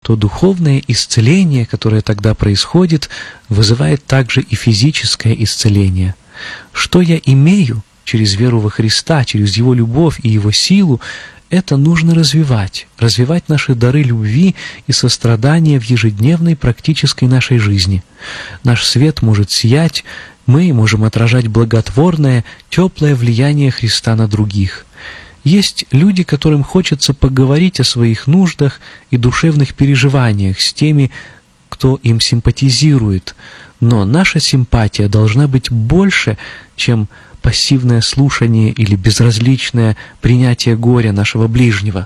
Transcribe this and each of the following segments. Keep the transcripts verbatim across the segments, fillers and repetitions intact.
то духовное исцеление, которое тогда происходит, вызывает также и физическое исцеление. Что я имею через веру во Христа, через Его любовь и Его силу, это нужно развивать, развивать наши дары любви и сострадания в ежедневной практической нашей жизни. Наш свет может сиять, мы можем отражать благотворное, теплое влияние Христа на других. Есть люди, которым хочется поговорить о своих нуждах и душевных переживаниях с теми, кто им симпатизирует, но наша симпатия должна быть больше, чем пассивное слушание или безразличное принятие горя нашего ближнего.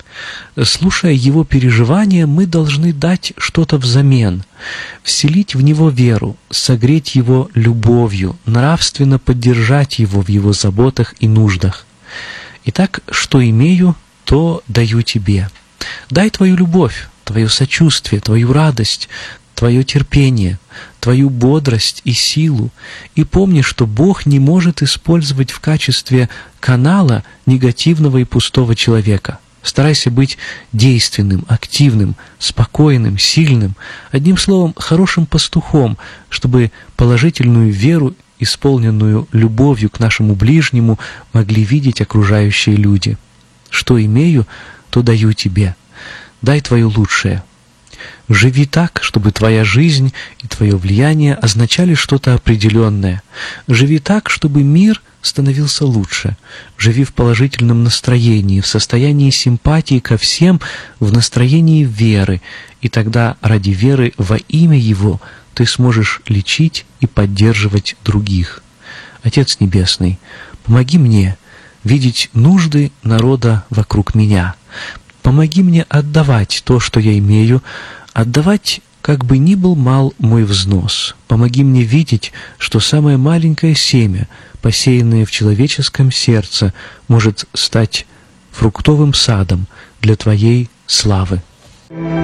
Слушая его переживания, мы должны дать что-то взамен, вселить в него веру, согреть его любовью, нравственно поддержать его в его заботах и нуждах. Итак, что имею, то даю тебе. Дай твою любовь, твое сочувствие, твою радость, твое терпение, твою бодрость и силу, и помни, что Бог не может использовать в качестве канала негативного и пустого человека. Старайся быть действенным, активным, спокойным, сильным, одним словом, хорошим пастухом, чтобы положительную веру, исполненную любовью к нашему ближнему, могли видеть окружающие люди. Что имею, то даю тебе. Дай твое лучшее. Живи так, чтобы твоя жизнь и твое влияние означали что-то определенное. Живи так, чтобы мир становился лучше. Живи в положительном настроении, в состоянии симпатии ко всем, в настроении веры, и тогда ради веры во имя Его ты сможешь лечить и поддерживать других. Отец Небесный, помоги мне видеть нужды народа вокруг меня. Помоги мне отдавать то, что я имею, отдавать, как бы ни был мал мой взнос. Помоги мне видеть, что самое маленькое семя, посеянное в человеческом сердце, может стать фруктовым садом для Твоей славы.